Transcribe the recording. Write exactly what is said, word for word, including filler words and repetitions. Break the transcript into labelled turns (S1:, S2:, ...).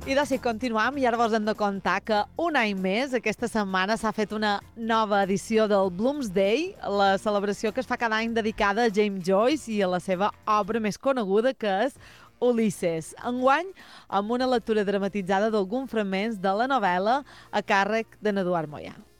S1: I de si continuam, i ara vos hem de contar que un any més, aquesta setmana, s'ha fet una nova edició del Bloomsday, la celebració que es fa cada any dedicada a James Joyce i a la seva obra més coneguda, que és Ulisses. Enguany, amb una lectura dramatitzada d'alguns fragments de la novel·la a càrrec d'en Eduard Moyà.